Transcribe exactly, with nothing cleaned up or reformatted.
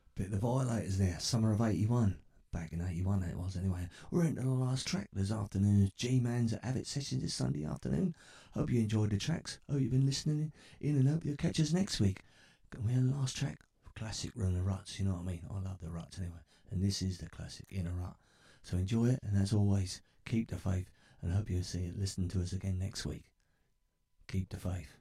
Bit of the Violators there, summer of eighty-one. Back in eighty-one it was anyway. We're into the last track this afternoon's G-Man's at Avid Sessions this Sunday afternoon. Hope you enjoyed the tracks. Hope you've been listening in and hope you'll catch us next week. We're in the last track, classic Run the Ruts, you know what I mean? I love the Ruts anyway. And this is the classic In a Rut. So enjoy it, and as always, keep the faith, and hope you'll see it, listen to us again next week. Keep the faith.